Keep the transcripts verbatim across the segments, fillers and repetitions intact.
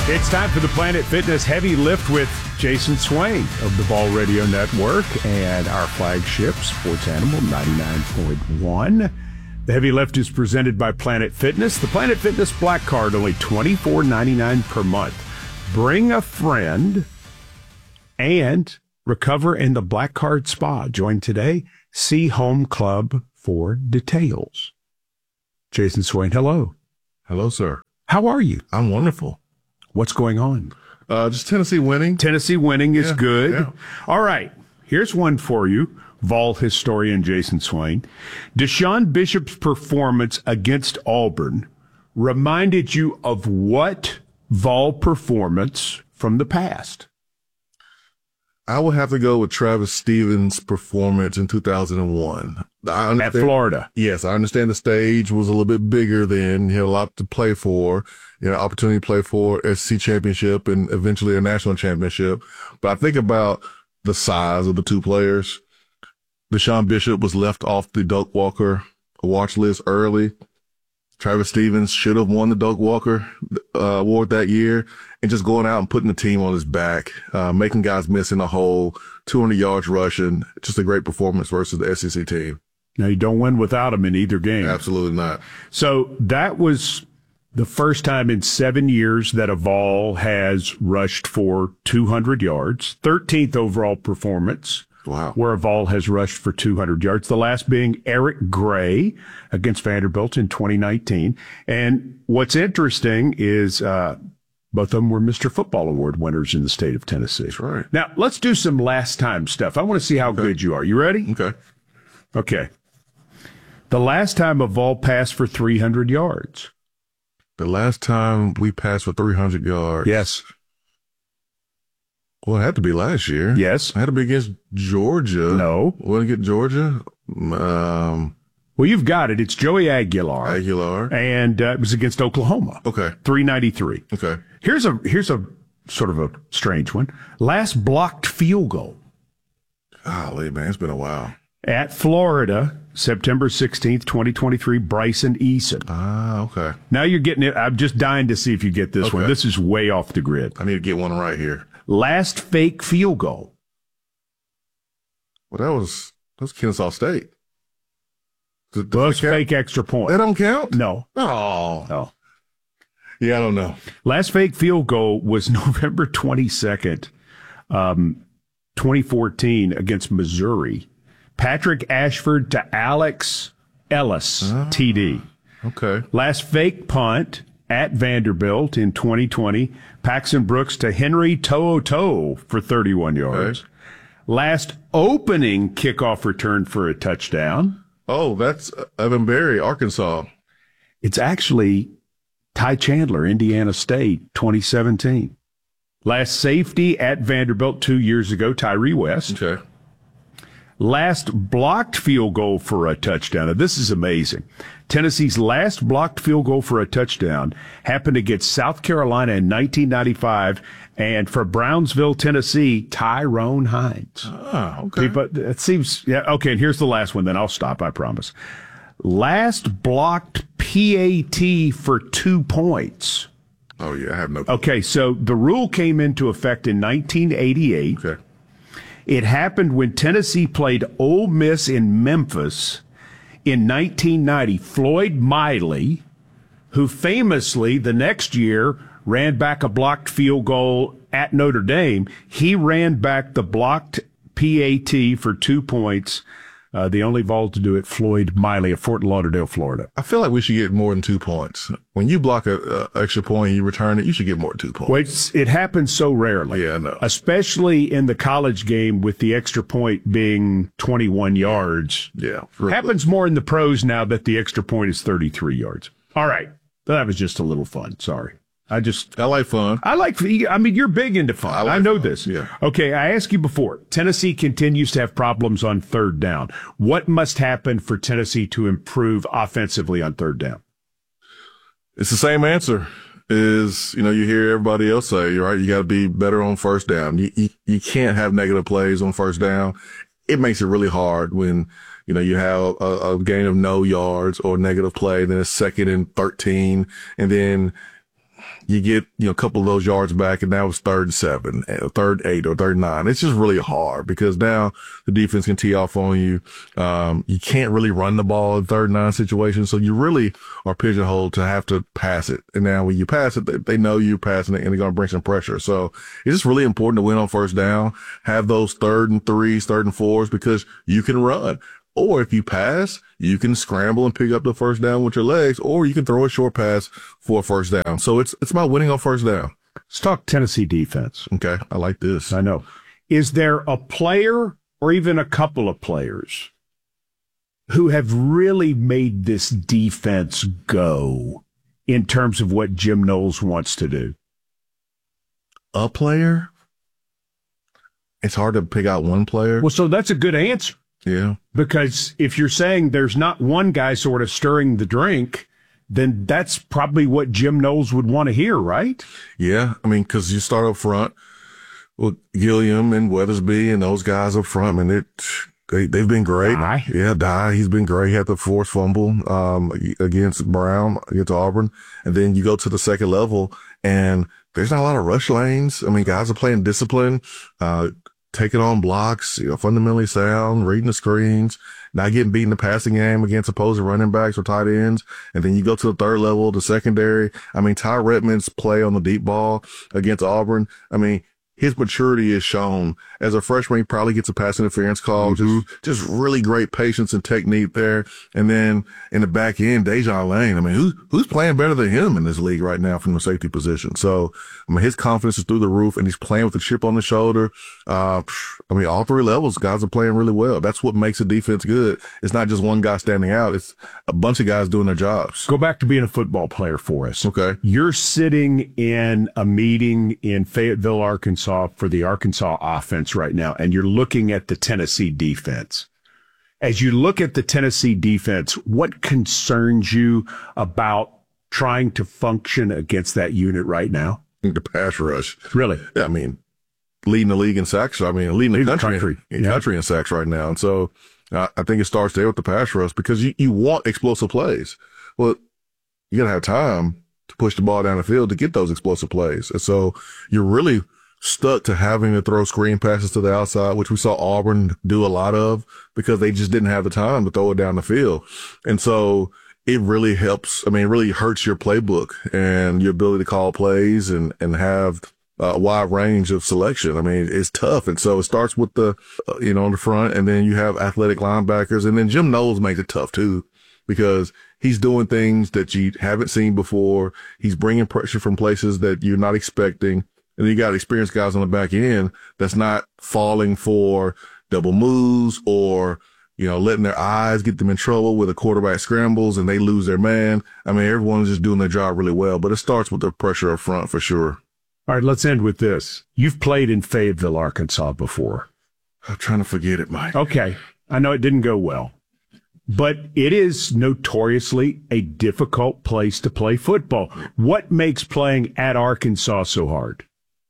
It's time for the Planet Fitness Heavy Lift with Jason Swain of the Ball Radio Network and our flagship Sports Animal ninety-nine point one. The Heavy Lift is presented by Planet Fitness. The Planet Fitness Black Card, only twenty-four ninety-nine per month. Bring a friend and recover in the Black Card Spa. Join today. See Home Club for details. Jason Swain, hello. Hello, sir. How are you? I'm wonderful. What's going on? Uh, just Tennessee winning. Tennessee winning is yeah, good. Yeah. All right. Here's one for you, Vol historian Jason Swain. Deshaun Bishop's performance against Auburn reminded you of what Vol performance from the past? I would have to go with Travis Stevens' performance in two thousand one. I At Florida. Yes, I understand the stage was a little bit bigger then. He had a lot to play for. You know, opportunity to play for S E C championship and eventually a national championship. But I think about the size of the two players. Deshaun Bishop was left off the Doak Walker watch list early. Travis Stevens should have won the Doak Walker uh, award that year, and just going out and putting the team on his back, uh, making guys miss in the hole, two hundred yards rushing, just a great performance versus the S E C team. Now, you don't win without him in either game. Absolutely not. So that was the first time in seven years that a Vol has rushed for two hundred yards, thirteenth overall performance. Wow. Where a Vol has rushed for two hundred yards. The last being Eric Gray against Vanderbilt in twenty nineteen. And what's interesting is uh, both of them were Mister Football Award winners in the state of Tennessee. That's right. Now, let's do some last time stuff. I want to see how okay. good you are. You ready? Okay. Okay. The last time a Vol passed for three hundred yards. The last time we passed for three hundred yards. Yes. Well, it had to be last year. Yes. It had to be against Georgia. No. Wasn't it Georgia? Um, well, you've got it. It's Joey Aguilar. Aguilar. And uh, it was against Oklahoma. Okay. three ninety-three. Okay. Here's a, here's a sort of a strange one. Last blocked field goal. Golly, man, it's been a while. At Florida, September sixteenth, twenty twenty-three, Bryson Eason. Ah, okay. Now you're getting it. I'm just dying to see if you get this okay. one. This is way off the grid. I need to get one right here. Last fake field goal. Well, that was that was Kennesaw State. Does, does well, it's fake extra point. That don't count? No. Oh. No. Yeah, I don't know. Last fake field goal was November twenty-second, um, twenty fourteen against Missouri. Patrick Ashford to Alex Ellis, oh, T D. Okay. Last fake punt at Vanderbilt in twenty twenty, Paxton Brooks to Henry To'oto'o for thirty-one yards. Okay. Last opening kickoff return for a touchdown. Oh, that's Evan Berry, Arkansas. It's actually Ty Chandler, Indiana State, twenty seventeen. Last safety at Vanderbilt two years ago, Tyree West. Okay. Last blocked field goal for a touchdown. Now, this is amazing. Tennessee's last blocked field goal for a touchdown happened against South Carolina in nineteen ninety-five. And for Brownsville, Tennessee, Tyrone Hines. Ah, okay. People, it seems, yeah, okay, and here's the last one, then I'll stop, I promise. Last blocked P A T for two points. Oh, yeah, I have no. Okay, so the rule came into effect in nineteen eighty-eight. Okay. It happened when Tennessee played Ole Miss in Memphis in nineteen ninety. Floyd Miley, who famously the next year ran back a blocked field goal at Notre Dame, he ran back the blocked P A T for two points. Uh, the only Vol to do it, Floyd Miley of Fort Lauderdale, Florida. I feel like we should get more than two points. When you block a, a extra point and you return it, you should get more than two points. Well, it's, it happens so rarely. Yeah, I know. Especially in the college game with the extra point being twenty-one yards. Yeah. Happens more in the pros now that the extra point is thirty-three yards. All right. That was just a little fun. Sorry. I just, I like fun. I like, I mean, you're big into fun. I, like I know fun. this. Yeah. Okay. I asked you before, Tennessee continues to have problems on third down. What must happen for Tennessee to improve offensively on third down? It's the same answer. Is, you know, you hear everybody else say, right, you got to be better on first down. You, you, you can't have negative plays on first down. It makes it really hard when, you know, you have a, a gain of no yards or negative play, then it's second and thirteen, and then you get, you know, a couple of those yards back, and now it's third and seven, third eight, or third nine. It's just really hard because now the defense can tee off on you. Um, you can't really run the ball in third and nine situations, so you really are pigeonholed to have to pass it. And now when you pass it, they, they know you're passing it, and they're going to bring some pressure. So it's just really important to win on first down, have those third and threes, third and fours, because you can run. Or if you pass, you can scramble and pick up the first down with your legs, or you can throw a short pass for a first down. So it's it's about winning on first down. Let's talk Tennessee defense. Okay, I like this. I know. Is there a player or even a couple of players who have really made this defense go in terms of what Jim Knowles wants to do? A player? It's hard to pick out one player. Well, so that's a good answer. Yeah. Because if you're saying there's not one guy sort of stirring the drink, then that's probably what Jim Knowles would want to hear, right? Yeah. I mean, because you start up front with Gilliam and Weathersby and those guys up front, I mean, it, they, they've been great. Dye. Yeah, Dye, he's been great. He had the forced fumble um, against Brown, against Auburn. And then you go to the second level, and there's not a lot of rush lanes. I mean, guys are playing discipline. Uh, taking on blocks, you know, fundamentally sound, reading the screens, not getting beat in the passing game against opposing running backs or tight ends. And then you go to the third level, the secondary. I mean, Ty Redmond's play on the deep ball against Auburn, I mean, his maturity is shown. As a freshman, he probably gets a pass interference call. Mm-hmm. Just, just really great patience and technique there. And then in the back end, Dejon Lane. I mean, who's, who's playing better than him in this league right now from the safety position? So, I mean, his confidence is through the roof, and he's playing with a chip on the shoulder. Uh, I mean, all three levels, guys are playing really well. That's what makes a defense good. It's not just one guy standing out. It's a bunch of guys doing their jobs. Go back to being a football player for us. Okay. You're sitting in a meeting in Fayetteville, Arkansas, for the Arkansas offense right now, and you're looking at the Tennessee defense. As you look at the Tennessee defense, what concerns you about trying to function against that unit right now? The pass rush. Really? Yeah, I mean, leading the league in sacks. I mean, leading the leading country, country. In, Yeah. country in sacks right now. And so uh, I think it starts there with the pass rush, because you, you want explosive plays. Well, you got to have time to push the ball down the field to get those explosive plays. And so you're really stuck to having to throw screen passes to the outside, which we saw Auburn do a lot of because they just didn't have the time to throw it down the field. And so it really helps. I mean, it really hurts your playbook and your ability to call plays and, and have a wide range of selection. I mean, it's tough. And so it starts with the, uh, you know, on the front, and then you have athletic linebackers, and then Jim Knowles makes it tough too, because he's doing things that you haven't seen before. He's bringing pressure from places that you're not expecting. And you got experienced guys on the back end that's not falling for double moves or, you know, letting their eyes get them in trouble with a quarterback scrambles and they lose their man. I mean, everyone's just doing their job really well, but it starts with the pressure up front for sure. All right, let's end with this. You've played in Fayetteville, Arkansas before. I'm trying to forget it, Mike. Okay. I know it didn't go well, but it is notoriously a difficult place to play football. What makes playing at Arkansas so hard?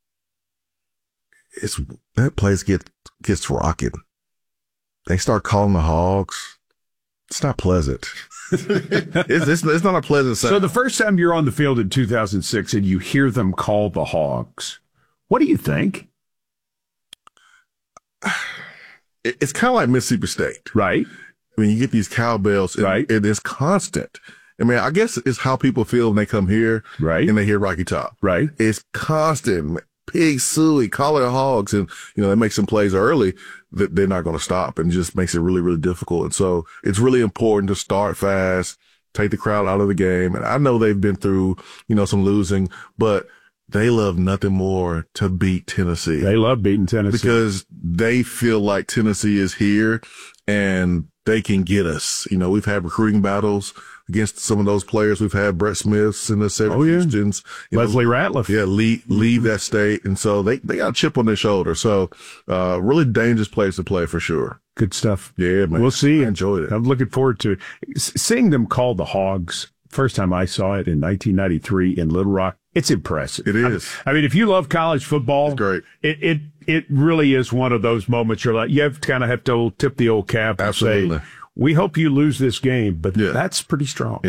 It's that place gets gets rocking. They start calling the Hogs. It's not pleasant. it's, it's it's not a pleasant sound. So the first time you're on the field in two thousand six and you hear them call the Hogs, what do you think? It, it's kind of like Mississippi State, right? I mean, you get these cowbells, and right? It is constant. I mean, I guess it's how people feel when they come here, right? And they hear Rocky Top, right? It's constant. Pig suey, call it Hogs, and you know they make some plays early that they're not going to stop, and just makes it really, really difficult. And so it's really important to start fast, take the crowd out of the game. And I know they've been through, you know, some losing, but they love nothing more to beat Tennessee. They love beating Tennessee because they feel like Tennessee is here and they can get us. You know, we've had recruiting battles against some of those players. We've had Brett Smiths and the Cedric oh, yeah. Houstons. Leslie know, Ratliff. Yeah, leave, leave that state. And so they, they got a chip on their shoulder. So, uh, really dangerous place to play for sure. Good stuff. Yeah, man. We'll see. I enjoyed it. I'm looking forward to it. S- seeing them call the Hogs, first time I saw it in nineteen ninety-three in Little Rock, it's impressive. It is. I, I mean, if you love college football, it's great. It, it, it really is one of those moments you're like, you have to kind of have to tip the old cap and Absolutely. say, we hope you lose this game, but yeah. that's pretty strong. Yeah.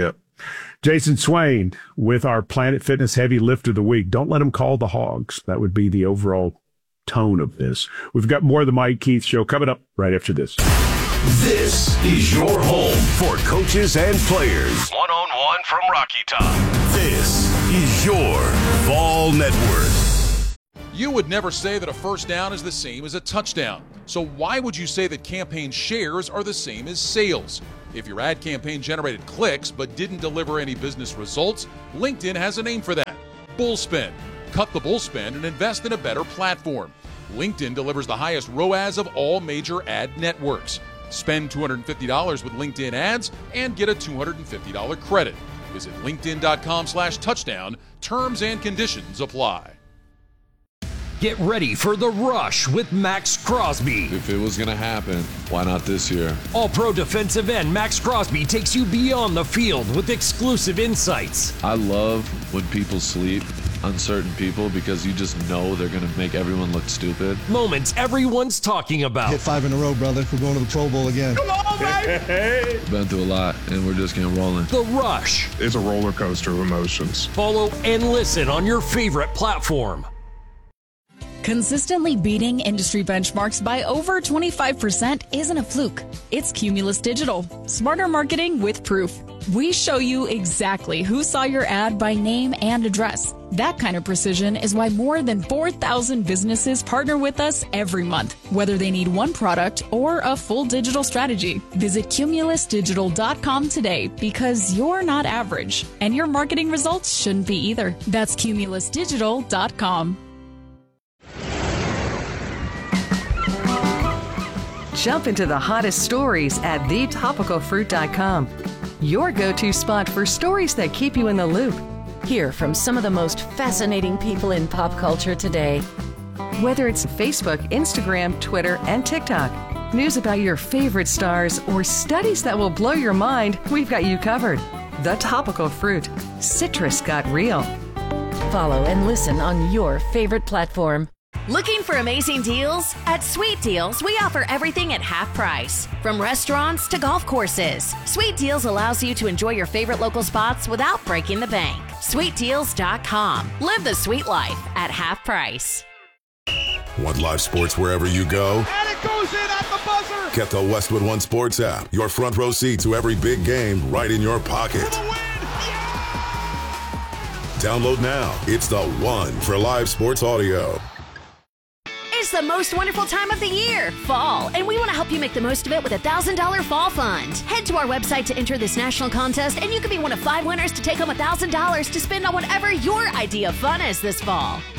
Jason Swain with our Planet Fitness Heavy Lift of the Week. Don't let them call the Hogs. That would be the overall tone of this. We've got more of the Mike Keith Show coming up right after this. This is your home for coaches and players. One-on-one from Rocky Top. This is your Vol Network. You would never say that a first down is the same as a touchdown. So why would you say that campaign shares are the same as sales? If your ad campaign generated clicks but didn't deliver any business results, LinkedIn has a name for that. Bullspend. Cut the bullspend and invest in a better platform. LinkedIn delivers the highest R O A S of all major ad networks. Spend two hundred fifty dollars with LinkedIn ads and get a two hundred fifty dollars credit. Visit linkedin.com slash touchdown. Terms and conditions apply. Get ready for The Rush with Max Crosby. If it was going to happen, why not this year? All-pro defensive end Max Crosby takes you beyond the field with exclusive insights. I love when people sleep, uncertain people, because you just know they're going to make everyone look stupid. Moments everyone's talking about. Hit five in a row, brother. We're going to the Pro Bowl again. Come on, baby! Been through a lot, and we're just getting rolling. The Rush. It's a roller coaster of emotions. Follow and listen on your favorite platform. Consistently beating industry benchmarks by over twenty-five percent isn't a fluke. It's Cumulus Digital. Smarter marketing with proof. We show you exactly who saw your ad by name and address. That kind of precision is why more than four thousand businesses partner with us every month, whether they need one product or a full digital strategy. Visit cumulus digital dot com today because you're not average, and your marketing results shouldn't be either. That's cumulus digital dot com. Jump into the hottest stories at the topical fruit dot com. Your go-to spot for stories that keep you in the loop. Hear from some of the most fascinating people in pop culture today. Whether it's Facebook, Instagram, Twitter, and TikTok, news about your favorite stars, or studies that will blow your mind, we've got you covered. The Topical Fruit. Citrus got real. Follow and listen on your favorite platform. Looking for amazing deals? At Sweet Deals, we offer everything at half price. From restaurants to golf courses, Sweet Deals allows you to enjoy your favorite local spots without breaking the bank. sweet deals dot com. Live the sweet life at half price. Want live sports wherever you go? And it goes in at the buzzer! Get the Westwood One Sports app. Your front row seat to every big game right in your pocket. For the win! Yeah! Download now. It's the one for live sports audio. It's the most wonderful time of the year, fall, and we want to help you make the most of it with a one thousand dollars fall fund. Head to our website to enter this national contest, and you could be one of five winners to take home one thousand dollars to spend on whatever your idea of fun is this fall.